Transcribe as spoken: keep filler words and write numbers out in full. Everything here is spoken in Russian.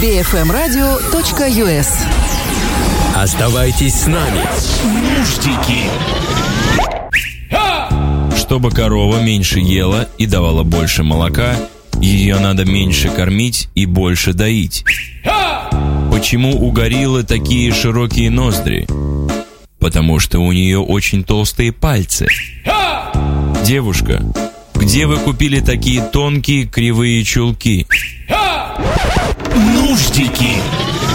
би эф эм радио точка ю эс. Оставайтесь с нами. Нуждики. Чтобы корова меньше ела и давала больше молока, ее надо меньше кормить и больше доить. Почему у гориллы такие широкие ноздри? Потому что у нее очень толстые пальцы. Девушка, где вы купили такие тонкие кривые чулки? Нуждики.